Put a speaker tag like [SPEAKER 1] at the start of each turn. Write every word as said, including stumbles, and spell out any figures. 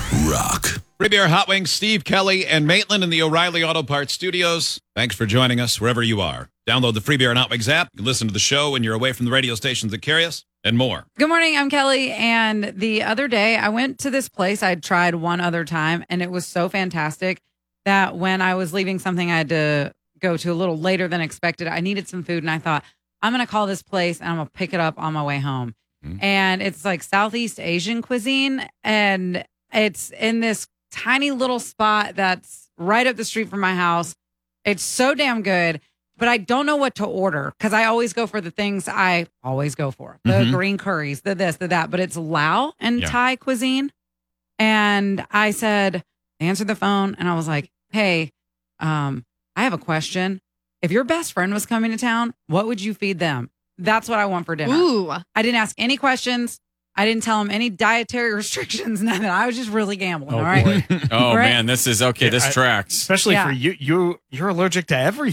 [SPEAKER 1] Rock.
[SPEAKER 2] Free Beer Hot Wings, Steve Kelly and Maitland in the O'Reilly Auto Parts Studios. Thanks for joining us wherever you are. Download the Free Beer and Hot Wings app. You can listen to the show when you're away from the radio stations that carry us and more.
[SPEAKER 3] Good morning, I'm Kelly. And the other day I went to this place I'd tried one other time, and it was so fantastic that when I was leaving something I had to go to a little later than expected, I needed some food, and I thought, I'm going to call this place and I'm going to pick it up on my way home. Mm-hmm. And it's like Southeast Asian cuisine, and it's in this tiny little spot that's right up the street from my house. It's so damn good, but I don't know what to order because I always go for the things I always go for. The mm-hmm. green curries, the this, the that, but it's Lao and yeah. Thai cuisine. And I said, answered the phone and I was like, hey, um, I have a question. If your best friend was coming to town, what would you feed them? That's what I want for dinner.
[SPEAKER 4] Ooh.
[SPEAKER 3] I didn't ask any questions. I didn't tell him any dietary restrictions, nothing. I was just really gambling.
[SPEAKER 5] Oh,
[SPEAKER 3] all right.
[SPEAKER 5] oh
[SPEAKER 3] right?
[SPEAKER 5] man, this is okay.
[SPEAKER 6] Yeah,
[SPEAKER 5] this
[SPEAKER 6] I,
[SPEAKER 5] tracks.
[SPEAKER 6] Especially
[SPEAKER 3] yeah.
[SPEAKER 6] for you. You you're allergic to everything.